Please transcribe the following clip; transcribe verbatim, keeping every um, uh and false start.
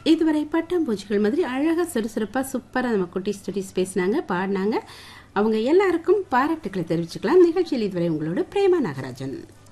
இதுவரை பட்டாம்பூச்சிகள் மாதிரி அழகா சுறுசுறுப்பா சூப்பரா நம்ம குட்டீஸ் ஸ்டடீஸ் பேசினாங்க, பாடினாங்க. அவங்க எல்லாருக்கும் பாராட்டுக்களை தெரிவிச்சுக்கலாம். நிகழ்ச்சியில் இதுவரை உங்களோட பிரேமா நாகராஜன்.